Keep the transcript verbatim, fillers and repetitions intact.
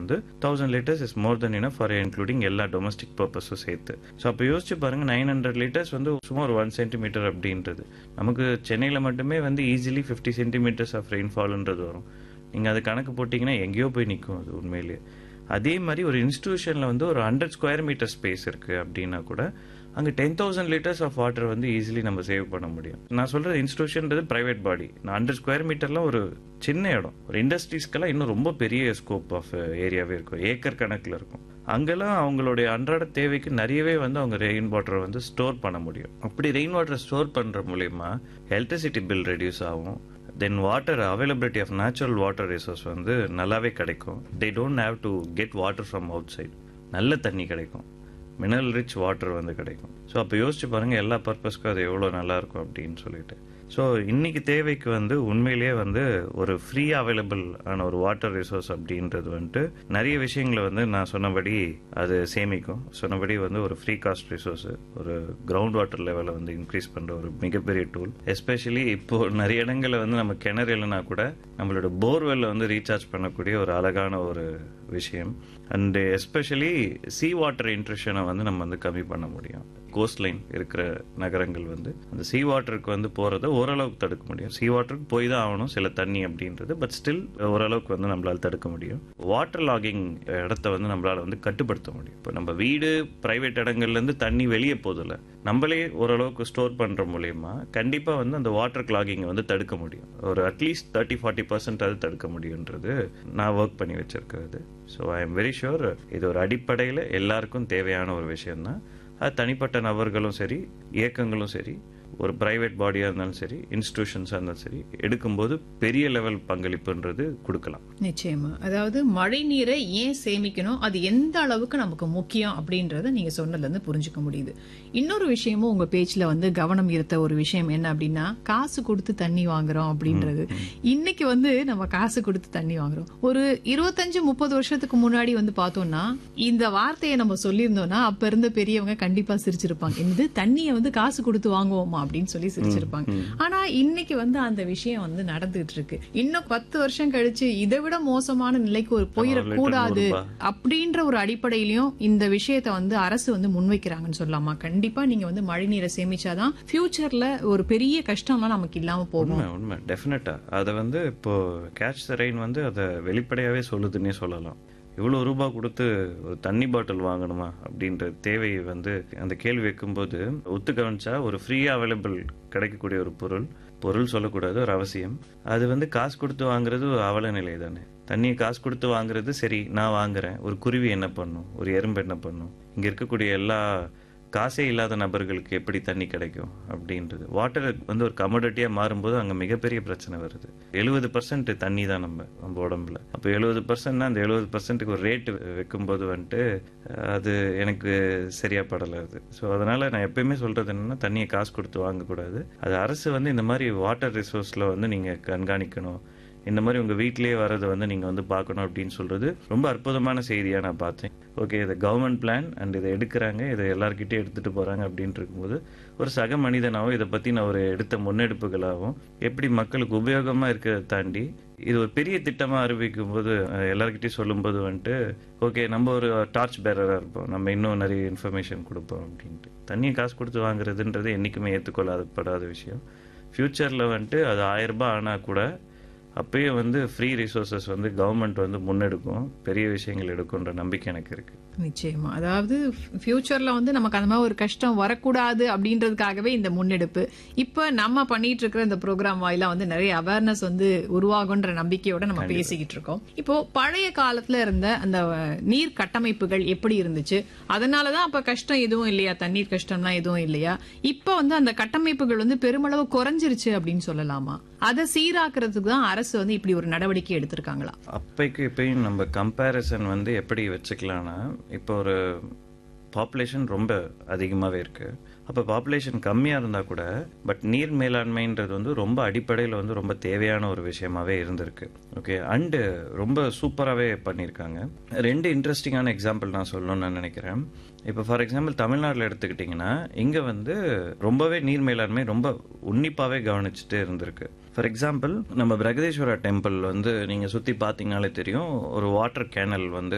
வந்து thousand litres is more then enough for including எல்லா domestic பர்பஸும் சேர்த்து. ஸோ அப்போ யோசிச்சு பாருங்க, நைன் ஹண்ட்ரட் லிட்டர்ஸ் வந்து சும்மா ஒரு ஒன் சென்டிமீட்டர் அப்படின்றது. நமக்கு சென்னையில் மட்டுமே வந்து ஈஸிலி ஃபிஃப்டி சென்டிமீட்டர்ஸ் ஆஃப் ரெயின்ஃபால்ன்றது வரும். நீங்கள் அது கணக்கு போட்டிங்கன்னா எங்கேயோ போய் நிற்கும் அது உண்மையிலேயே. அதே மாதிரி ஒரு இன்ஸ்டிடியூஷனில் வந்து ஒரு ஹண்ட்ரட் ஸ்கொயர் மீட்டர் ஸ்பேஸ் இருக்குது அப்படின்னா கூட அங்கே ten thousand litres of water வந்து ஈஸிலி நம்ம சேவ் பண்ண முடியும். நான் சொல்கிற இன்ஸ்டிடியூஷன்றது ப்ரைவேட் பாடி. நான் ஹண்ட்ரட் ஸ்கொயர் மீட்டர்லாம் ஒரு சின்ன இடம். ஒரு இண்டஸ்ட்ரீஸ்க்கெல்லாம் இன்னும் ரொம்ப பெரிய ஸ்கோப் ஆஃப் ஏரியாவே இருக்கும், ஏக்கர் கணக்கில் இருக்கும். அங்கெல்லாம் அவங்களுடைய அன்றாட தேவைக்கு நிறையவே வந்து அவங்க ரெயின் வாட்டரை வந்து ஸ்டோர் பண்ண முடியும். அப்படி ரெயின் வாட்டரை ஸ்டோர் பண்ணுற மூலயமா எலக்ட்ரிசிட்டி பில் ரெடியூஸ் ஆகும். தென் water availability of natural water resource வந்து நல்லாவே கிடைக்கும். They don't have to get water from out side. நல்ல தண்ணி கிடைக்கும், மினரல் ரிச் வாட்டர் வந்து கிடைக்கும். ஸோ அப்போ யோசிச்சு பாருங்கள் எல்லா பர்பஸ்க்கும் அது எவ்வளோ நல்லாயிருக்கும் அப்படின்னு சொல்லிட்டு. ஸோ இன்னைக்கு தேவைக்கு வந்து உண்மையிலேயே வந்து ஒரு ஃப்ரீ அவைலபிள் ஆன ஒரு வாட்டர் ரிசோர்ஸ் அப்படின்றது வந்துட்டு நிறைய விஷயங்களை வந்து நான் சொன்னபடி அது சேமிக்கும். சொன்னபடி வந்து ஒரு ஃப்ரீ காஸ்ட் ரிசோர்ஸ், ஒரு கிரவுண்ட் வாட்டர் லெவலை வந்து இன்க்ரீஸ் பண்ணுற ஒரு மிகப்பெரிய டூல். எஸ்பெஷலி இப்போ நிறைய இடங்களில் வந்து நம்ம கிணறு இல்லைனா கூட நம்மளோட போர்வெல்ல வந்து ரீசார்ஜ் பண்ணக்கூடிய ஒரு அழகான ஒரு விஷயம். அண்ட் எஸ்பெஷலி சீ வாட்டர் இன்ட்ரூஷனை வந்து நம்ம வந்து கம்மி பண்ண முடியும். கோஸ்ட் லைன் இருக்கிற நகரங்கள் வந்து அந்த சீ வாட்டருக்கு வந்து போகிறத ஓரளவுக்கு தடுக்க முடியும். சீ வாட்டருக்கு போய் தான் ஆகணும் சில தண்ணி அப்படின்றது, பட் ஸ்டில் ஓரளவுக்கு வந்து நம்மளால் தடுக்க முடியும். வாட்டர் லாகிங் இடத்த வந்து நம்மளால் வந்து கட்டுப்படுத்த முடியும். இப்போ நம்ம வீடு பிரைவேட் இடங்கள்லேருந்து தண்ணி வெளியே போதில்ல, நம்மளே ஓரளவுக்கு ஸ்டோர் பண்ணுற மூலயமா கண்டிப்பாக வந்து அந்த வாட்டர் கிளாகிங்கை வந்து தடுக்க முடியும். ஒரு அட்லீஸ்ட் தேர்ட்டி ஃபார்ட்டி பர்சன்ட் அது தடுக்க முடியுன்றது நான் ஒர்க் பண்ணி வச்சிருக்கிறது. So I am very sure இது ஒரு அடிப்படையில் எல்லாருக்கும் தேவையான ஒரு விஷயம்தான். அது தனிப்பட்ட நபர்களும் சரி, இயக்கங்களும் சரி, ஒரு பிரைவேட் பாடியாக இருந்தாலும் சரி, இன்ஸ்டிடியூஷன்ஸாக இருந்தாலும் சரி, எடுக்கும்போது பெரிய லெவல் பங்களிப்புன்றது கொடுக்கலாம். நிச்சயமா. அதாவது மழை நீரை ஏன் சேமிக்கணும், அது எந்த அளவுக்கு நமக்கு முக்கியம் அப்படின்றத நீங்க சொன்னதுல இருந்து புரிஞ்சுக்க முடியுது. இன்னொரு விஷயமும் உங்க பேச்சுல வந்து கவனம் ஈர்த்த ஒரு விஷயம் என்ன அப்படின்னா, காசு கொடுத்து தண்ணி வாங்குறோம் அப்படின்றது. இன்னைக்கு வந்து நம்ம காசு கொடுத்து தண்ணி வாங்குறோம். ஒரு இருபத்தஞ்சு முப்பது வருஷத்துக்கு முன்னாடி வந்து பார்த்தோம்னா இந்த வார்த்தையை நம்ம சொல்லியிருந்தோம்னா அப்ப இருந்த பெரியவங்க கண்டிப்பா சிரிச்சிருப்பாங்க. என்னது தண்ணியை வந்து காசு கொடுத்து வாங்குவோமா அப்படின்னு சொல்லி சிரிச்சிருப்பாங்க. ஆனா இன்னைக்கு வந்து அந்த விஷயம் வந்து நடந்துட்டு இருக்கு. இன்னும் பத்து வருஷம் கழிச்சு இதை விட மோசமான நிலைக்கு ஒரு போயிடக்கூடாது அப்படின்ற ஒரு அடிப்படையிலயும் இந்த விஷயத்த வந்து அரசு வந்து முன்வைக்கிறாங்கன்னு சொல்லலாமா? கண்டிப்பா நீங்க வந்து மழை நீரை சேமிச்சாதான் ஃபியூச்சர்ல ஒரு பெரிய கஷ்டம்லாம் நமக்கு இல்லாம போகும். உண்மை, டெஃபினட்டா. அதை வந்து இப்போ கேட்ச் த ரெயின் வந்து அதை வெளிப்படையாவே சொல்லுதுன்னே சொல்லலாம். இவ்வளோ ரூபாய் கொடுத்து ஒரு தண்ணி பாட்டில் வாங்கணுமா அப்படின்ற தேவை வந்து அந்த கேள்வி வைக்கும்போது ஒத்து கவனிச்சா ஒரு ஃப்ரீயாக அவைலபிள் கிடைக்கக்கூடிய ஒரு பொருள் பொருள் சொல்லக்கூடாது, ஒரு அவசியம். அது வந்து காசு கொடுத்து வாங்குறது ஒரு அவல நிலை தானே. தண்ணியை காசு கொடுத்து வாங்குறது சரி, நான் வாங்குறேன். ஒரு குருவி என்ன பண்ணும், ஒரு எறும்பு என்ன பண்ணும், இங்கே இருக்கக்கூடிய எல்லா காசே இல்லாத நபர்களுக்கு எப்படி தண்ணி கிடைக்கும் அப்படின்றது. வாட்டர் வந்து ஒரு கமோடிட்டியாக மாறும்போது அங்கே மிகப்பெரிய பிரச்சனை வருது. எழுபது பர்சன்ட் தண்ணி தான் நம்ம நம்ம உடம்புல. அப்போ எழுபது பர்சன்ட்னா அந்த எழுபது பர்சன்ட்டுக்கு ஒரு ரேட்டு வைக்கும்போது வந்துட்டு அது எனக்கு சரியா படலை அது. ஸோ அதனால நான் எப்பயுமே சொல்றது என்னன்னா, தண்ணியை காசு கொடுத்து வாங்கக்கூடாது. அது அரசு வந்து இந்த மாதிரி வாட்டர் ரிசோர்ஸில் வந்து நீங்கள் கண்காணிக்கணும், இந்த மாதிரி உங்கள் வீட்டிலேயே வரதை வந்து நீங்கள் வந்து பார்க்கணும் அப்படின்னு சொல்கிறது ரொம்ப அற்புதமான செய்தியாக நான் பார்த்தேன். ஓகே, இதை கவர்மெண்ட் பிளான் அண்ட் இதை எடுக்கிறாங்க, இதை எல்லாருக்கிட்டே எடுத்துகிட்டு போகிறாங்க அப்படின்ட்டு இருக்கும்போது ஒரு சக மனிதனாகவும் இதை பற்றி நான் ஒரு எடுத்த முன்னெடுப்புகளாகவும் எப்படி மக்களுக்கு உபயோகமாக இருக்கிறத தாண்டி இது ஒரு பெரிய திட்டமாக அறிவிக்கும் போது எல்லாருக்கிட்டையும் சொல்லும்போது வந்துட்டு ஓகே, நம்ம ஒரு டார்ச் பேரராக இருப்போம், நம்ம இன்னும் நிறைய இன்ஃபர்மேஷன் கொடுப்போம் அப்படின்ட்டு. தண்ணியை காசு கொடுத்து வாங்குறதுன்றது என்றைக்குமே ஏற்றுக்கொள்ளப்படாத விஷயம். ஃப்யூச்சரில் வந்துட்டு அது ஆயிரம் ரூபாய் ஆனால் கூட அப்பயே வந்து ஃப்ரீ ரிசோர்சஸ் வந்து கவர்மெண்ட் வந்து முன்னெடுக்கும், பெரிய விஷயங்கள் எடுக்கும்ன்ற நம்பிக்கை எனக்கு இருக்கு. நிச்சயமா. அதாவது ஃபியூச்சர்ல வந்து நமக்கு அந்த மாதிரி ஒரு கஷ்டம் வரக்கூடாது அப்படின்றதுக்காகவே இந்த முன்னெடுப்பு. இப்ப நம்ம பண்ணிட்டு இருக்கிற இந்த ப்ரோக்ராம் வாயிலா வந்து நிறைய அவேர்னஸ் வந்து உருவாகுன்ற நம்பிக்கையோட நம்ம பேசிக்கிட்டு இருக்கோம். இப்போ பழைய காலத்துல இருந்த அந்த நீர் கட்டமைப்புகள் எப்படி இருந்துச்சு, அதனாலதான் அப்ப கஷ்டம் எதுவும் இல்லையா, தண்ணீர் கஷ்டம்லாம் எதுவும் இல்லையா? இப்ப வந்து அந்த கட்டமைப்புகள் வந்து பெருமளவு குறைஞ்சிருச்சு அப்படின்னு சொல்லலாமா? அதை சீராக்குறதுக்கு தான் அரசு வந்து இப்படி ஒரு நடவடிக்கை எடுத்திருக்காங்களா? அப்பைக்கு இப்பயும் நம்ம கம்பேரிசன் வந்து எப்படி வச்சுக்கலாம்னா, இப்போ ஒரு பாப்புலேஷன் ரொம்ப அதிகமாகவே இருக்கு. அப்போ பாப்புலேஷன் கம்மியாக இருந்தால் கூட பட் நீர் மேலாண்மைன்றது வந்து ரொம்ப அடிப்படையில் வந்து ரொம்ப தேவையான ஒரு விஷயமாவே இருந்திருக்கு. ஓகே, அண்டு ரொம்ப சூப்பராகவே பண்ணியிருக்காங்க. ரெண்டு இன்ட்ரெஸ்டிங்கான எக்ஸாம்பிள் நான் சொல்லணும்னு நான் நினைக்கிறேன். இப்போ ஃபார் எக்ஸாம்பிள் தமிழ்நாட்டில் எடுத்துக்கிட்டிங்கன்னா இங்கே வந்து ரொம்பவே நீர் மேலாண்மை ரொம்ப உன்னிப்பாகவே கவனிச்சுட்டு இருந்திருக்கு. ஃபார் எக்ஸாம்பிள் நம்ம பிரகதீஸ்வரா டெம்பிள் வந்து நீங்கள் சுற்றி பார்த்தீங்கனாலே தெரியும், ஒரு வாட்டர் கேனல் வந்து